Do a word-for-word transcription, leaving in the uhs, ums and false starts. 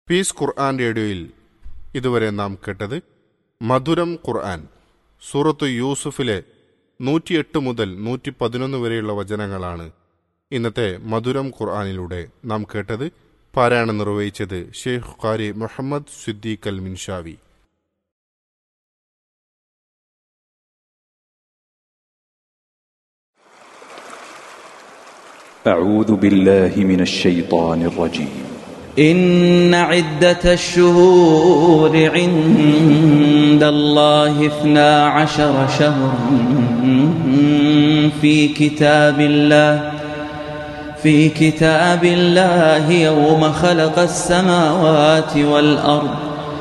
പീസ് ഖുർആൻ റേഡിയോയിൽ ഇതുവരെ നാം കേട്ടത് മധുരം ഖുർആൻ. സൂറത്തു യൂസുഫിലെ നൂറ്റിയെട്ട് മുതൽ നൂറ്റി പതിനൊന്ന് വരെയുള്ള വചനങ്ങളാണ് ഇന്നത്തെ മധുരം ഖുർആനിലൂടെ നാം കേട്ടത്. പാരായണം നിർവഹിച്ചത് ഷെയ്ഖ് ഖാരി മുഹമ്മദ് സിദ്ദീഖ് അൽ മിൻഷാവി. أعوذ بالله من الشيطان الرجيم. إن عدة الشهور عند الله اثنا عشر شهرا في كتاب الله في كتاب الله يوم خلق السماوات والأرض